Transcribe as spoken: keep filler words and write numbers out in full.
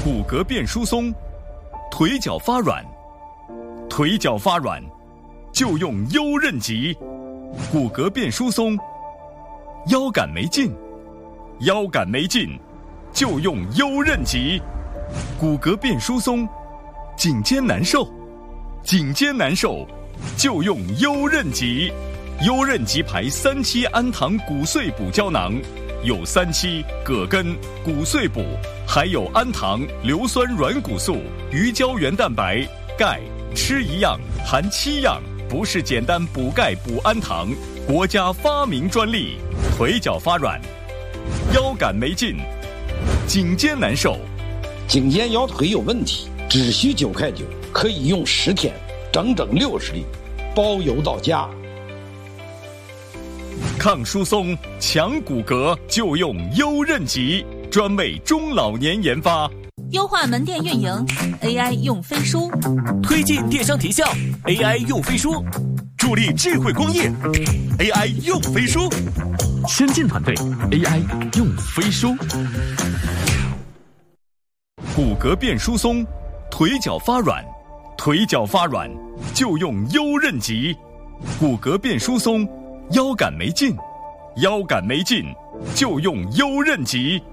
骨骼变疏松，腿脚发软，腿脚发软就用优韧极。骨骼变疏松，腰杆没劲，腰杆没劲就用优韧极。骨骼变疏松，颈肩难受，颈肩难受就用优韧极。优韧极牌三七氨糖骨碎补胶囊，有三七、葛根、骨碎补，还有氨糖、硫酸软骨素、鱼胶原蛋白、钙，吃一样含七样，不是简单补钙补氨糖，国家发明专利。腿脚发软，腰杆没劲，颈肩难受， 颈肩腰腿有问题，只需九块九，可以用十天，整整六十粒，包邮到家。 抗疏松、强骨骼就用优韧极，专为中老年研发。 优化门店运营 ，A I 用飞书； 推进电商提效 ，A I 用飞书；助力智慧工业 ，A I 用飞书； 先进团队 A I 用飞书。 骨骼变疏松，腿脚发软，腿脚发软就用优韧极。骨骼变疏松，腰杆没劲，腰杆没劲就用优韧极。